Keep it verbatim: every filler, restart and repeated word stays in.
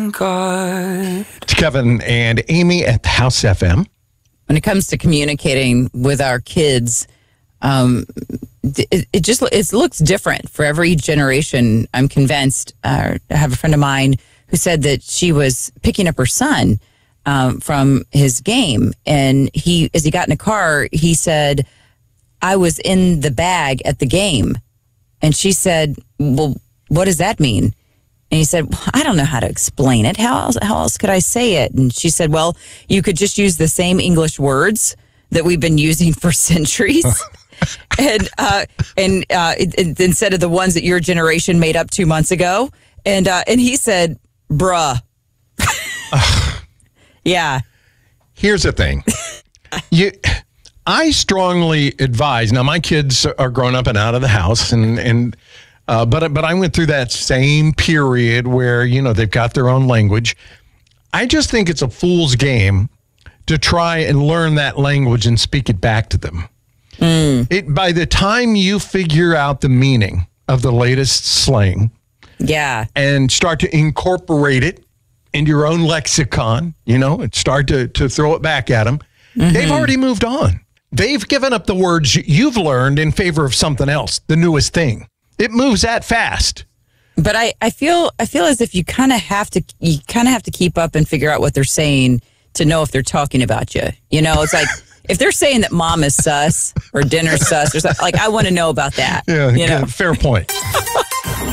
God. It's Kevin and Amy at House F M. When it comes to communicating with our kids, um, it, it just it looks different for every generation. I'm convinced. Uh, I have a friend of mine who said that she was picking up her son um, from his game, and he, as he got in a car, he said, "I was in the bag at the game," and she said, "Well, what does that mean?" And he said, well, I don't know how to explain it. How else, how else could I say it? And she said, well, you could just use the same English words that we've been using for centuries. and uh, and uh, it, it, instead of the ones that your generation made up two months ago. And, uh, and he said, bruh. Yeah. Here's the thing. you, I strongly advise, now my kids are grown up and out of the house, and, and Uh, but but I went through that same period where, you know, they've got their own language. I just think it's a fool's game to try and learn that language and speak it back to them. Mm. It by the time you figure out the meaning of the latest slang, yeah, and start to incorporate it into your own lexicon, you know, and start to to throw it back at them, mm-hmm. they've already moved on. They've given up the words you've learned in favor of something else, the newest thing. It moves that fast. But I, I feel I feel as if you kind of have to you kind of have to keep up and figure out what they're saying to know if they're talking about you. You know, it's like if they're saying that mom is sus or dinner's sus or something, like I want to know about that. Yeah, you know? fair point.